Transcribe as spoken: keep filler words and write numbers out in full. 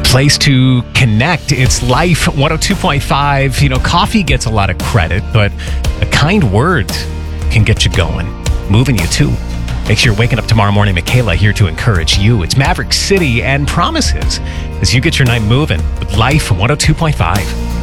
place to connect. It's Life one oh two point five. You know, coffee gets a lot of credit, but a kind word can get you going, moving you too. Make sure you're waking up tomorrow morning. Michaela here to encourage you. It's Maverick City and Promises as you get your night moving with Life one oh two point five.